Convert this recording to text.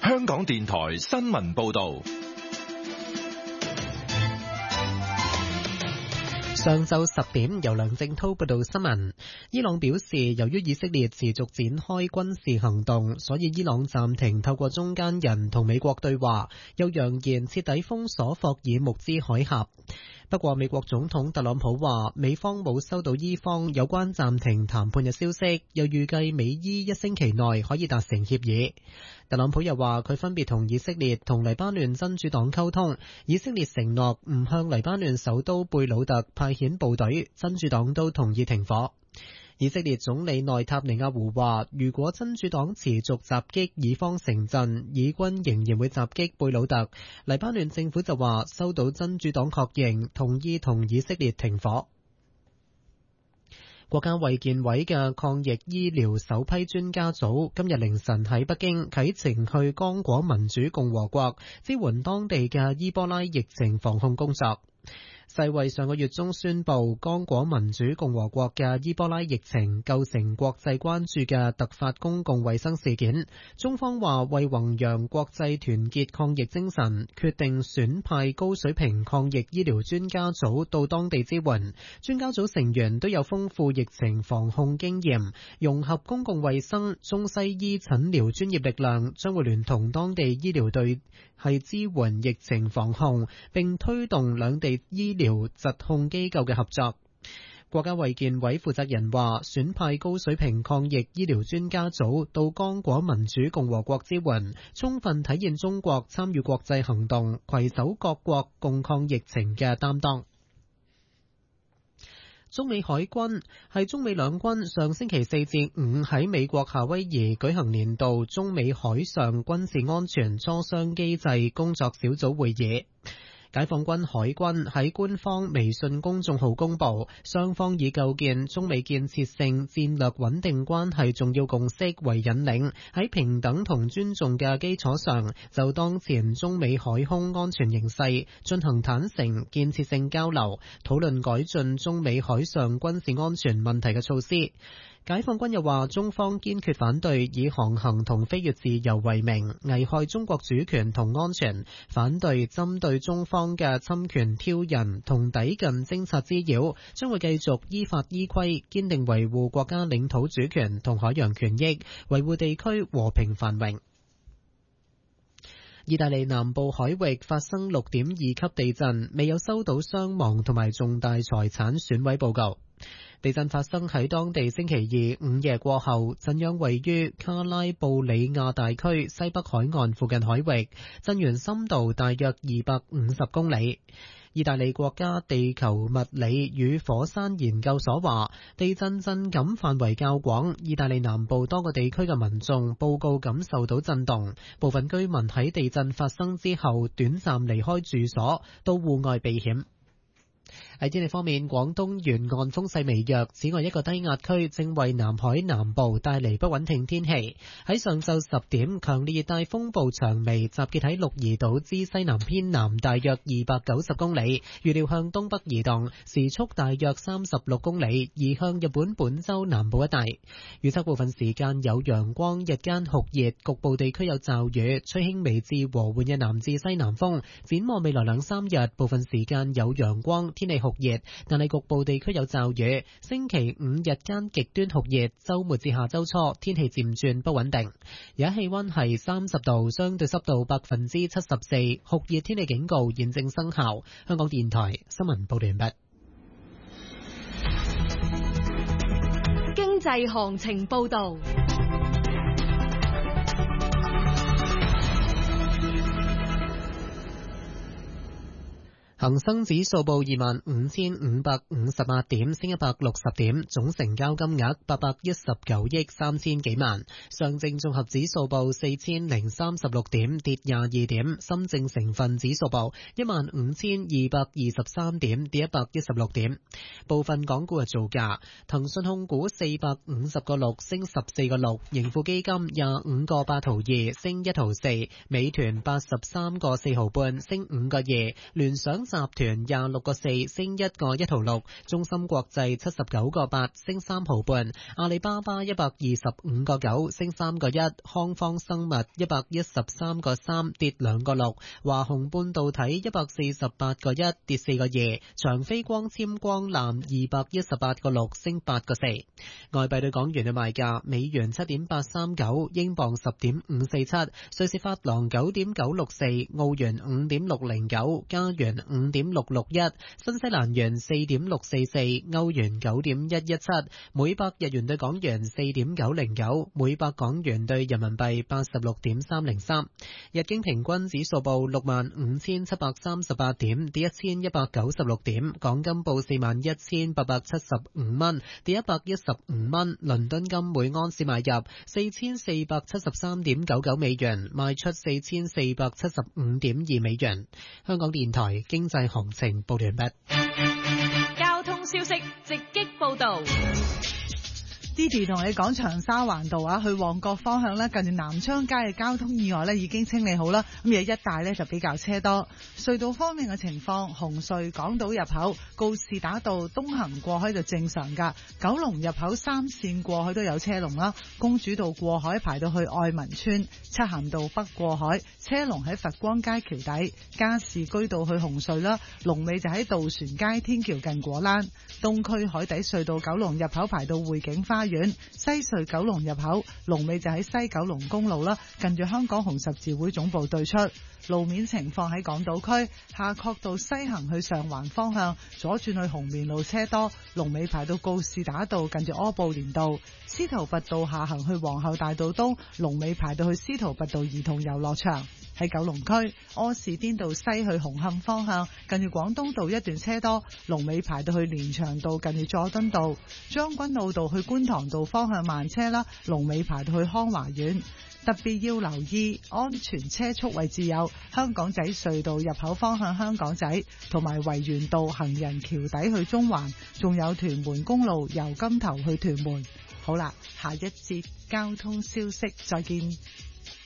香港電台新聞報道。 上晝10點，由梁正滔報道新聞。伊朗表示，由於以色列持續展開軍事行動，所以伊朗暫停透過中間人同美國對話，又揚言徹底封鎖霍爾木茲海峽。不過，美國總統特朗普話，美方冇收到伊方有關暫停談判嘅消息，又預計美伊1星期內可以達成協議。特朗普又話，佢分別同以色列同黎巴嫩真主黨溝通，以色列承諾唔向黎巴嫩首都貝魯特派遣部隊，真主黨都同意停火。以色列總理內塔尼亞胡話，如果真主黨持續襲擊以方城鎮，以軍仍然會襲擊貝魯特。黎巴嫩政府就話收到真主黨確認，同意同以色列停火。國家衛健委嘅抗疫醫療首批專家組今日凌晨喺北京啟程去剛果民主共和國，支援當地嘅伊波拉疫情防控工作。世衛上個月中宣布，剛果民主共和國嘅伊波拉疫情構成國際關注嘅突發公共衛生事件。中方話為弘揚國際團結抗疫精神，決定選派高水平抗疫醫療專家組到當地支援。專家組成員都有豐富疫情防控經驗，融合公共衛生、中西醫診療專業力量，將會聯同當地醫療隊係支援疫情防控，並推動兩地醫療疾控機構嘅合作。國家衛健委負責人話，選派高水平抗疫醫療專家組到剛果民主共和國支援，充分體現中國參與國際行動、攜手各國共抗疫情嘅擔當。中美海軍係中美兩軍上星期4至5喺美國夏威夷舉行年度中美海上軍事安全磋商機制工作小組會議。解放軍海軍喺官方微信公眾號公布，雙方以構建中美建設性戰略穩定關係重要共識為引領，喺平等同尊重嘅基礎上，就當前中美海空安全形勢進行坦誠建設性交流，討論改進中美海上軍事安全問題嘅措施。解放軍又話，中方堅決反對以航行同飛越自由為名危害中國主權同安全，反對針對中方嘅侵權挑釁同抵近偵察滋擾，將會繼續依法依規堅定維護國家領土主權同海洋權益，維護地區和平繁榮。意大利南部海域發生6.2級地震，未有收到傷亡同埋重大財產損毀報告。地震發生喺當地星期二午夜過後，震央位於卡拉布里亞大區西北海岸附近海域，震源深度大約250公里。意大利國家地球物理與火山研究所話，地震震感範圍較廣，意大利南部多個地區嘅民眾報告感受到震動，部分居民喺地震發生之後短暫離開住所，到戶外避險。喺天氣方面，廣東沿岸風勢微弱，此外一個低壓區正為南海南部帶嚟不穩定天氣。喺上晝10點，強烈熱帶風暴長眉集結喺鹿兒島之西南偏南大約290公里，預料向東北移動，時速大約36公里，移向日本本州南部一帶。預測部分時間有陽光，日間酷熱，局部地區有驟雨，吹輕微至和緩嘅南至西南風。展望未來2-3日，部分時間有陽光，天氣酷熱，但係局部地區有驟雨。星期5日間極端酷熱，周末至下周初天氣漸轉不穩定。而家氣溫係30度，相對濕度74%，酷熱天氣警告現正生效。香港電台新聞報道完畢。 經濟行情報道。 恒生指數報25,558點，升160點，總成交金額819億3千幾萬。上證綜合指數報4,036點，跌22點。深證成分指數報15,223點，跌116點。部分港股嘅造價：騰訊控股450個6，升14個6；盈富基金25個8毫2，升1毫4；美團83個4毫半，升5個2；聯想集團26個4升1個1毫6，中芯國際79個8升3毫半，阿里巴巴125個9升3個1，康方生物113個3跌2個6，華虹半導體148個1跌4個2，長飛光纖光纜218個6升8個4。外幣對港元嘅賣價：美元7.839，英鎊10.547，瑞士法郎9.964，澳元5.609，加元5.661，新西蘭元4.644，歐元9.117，每百日元對港元4.909，每百港元對人民幣86.303。日經平均指數報65,738點，跌1196點。港金報41,875蚊，跌115蚊。倫敦金每安士買入4473.99美元，賣出4475.2美元。香港電台經濟行情報完畢。 交通消息直擊報道。 Didi 同你講長沙灣道啊，去旺角方向咧，近住南昌街嘅交通意外咧已經清理好啦，咁而一帶咧就比較車多。隧道方面嘅情況，紅隧港島入口告士打道東行過海就正常噶，九龍入口3線過海都有車龍啦。公主道過海排到去愛民村，漆咸道北過海車龍喺佛光街橋底，加士居道去紅隧啦，龍尾就喺渡船街天橋近果欄。東區海底隧道九龍入口排到匯景花園，西隧九龍入口龍尾就喺西九龍公路啦，近住香港紅十字會總部對出。路面情況喺港島區夏慤道西行去上環方向，左轉去紅棉路車多，龍尾排到告士打道近住柯布連道。司徒拔道下行去皇后大道東，龍尾排到去司徒拔道兒童遊樂場。喺九龍區柯士甸道西去紅磡方向，近住廣東道一段車多，龍尾排到去連翔道近住佐敦道。將軍澳道去觀塘道方向慢車啦，龍尾排到去康華苑。特別要留意安全車速位置有香港仔隧道入口方向香港仔，同埋維園道行人橋底去中環，仲有屯門公路由金頭去屯門。好啦，下一節交通消息再見。